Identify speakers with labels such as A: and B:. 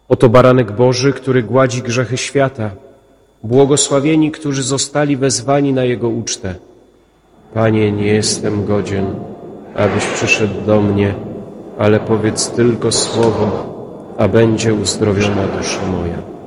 A: Oto baranek Boży, który gładzi grzechy świata. Błogosławieni, którzy zostali wezwani na Jego ucztę. Panie, nie jestem godzien, abyś przyszedł do mnie, ale powiedz tylko słowo, a będzie uzdrowiona dusza moja.